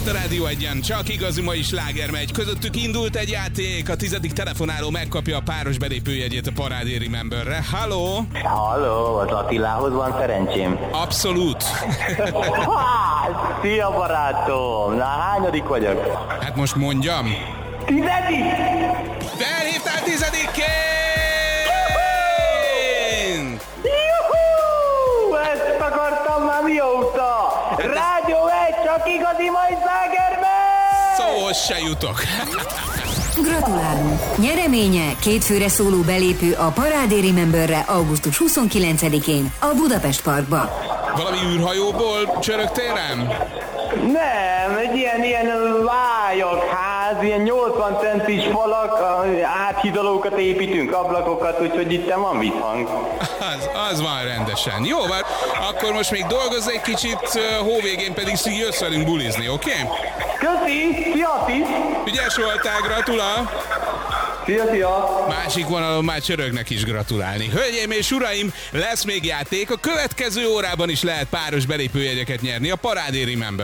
itt a Rádió Egyen, csak igazi mai sláger megy. Közöttük indult egy játék, a 10. telefonáló megkapja a páros belépőjegyét a Parádé Rememberre. Halló! Halló, az Attilához van szerencsém? Abszolút. Szia barátom! Na, hányadik vagyok? Hát most mondjam. 10. Felhívtál 10-ként! Juhú! Ezt akartam már mióta! Rádió egy, csak igazi mai slágerben! Szóhoz se jutok. Gratulálunk! Nyereménye kétfőre szóló belépő a Parádé Rememberre augusztus 29-én a Budapest Parkba. Valami űrhajóból csörögtél rám? Nem, egy ilyen vályagház, ilyen 80 centis falak, áthidalókat építünk, ablakokat, úgyhogy itt van visszhang. Az van rendesen. Jó, van, akkor most még dolgozz egy kicsit, hóvégén pedig jössz velünk bulizni, oké? Köszi! Szia, Tis! Ügyes voltál, gratula! Szia! Másik vonalon már csörögnek is gratulálni. Hölgyeim és uraim, lesz még játék, a következő órában is lehet páros belépőjegyeket nyerni a Parádé Remember.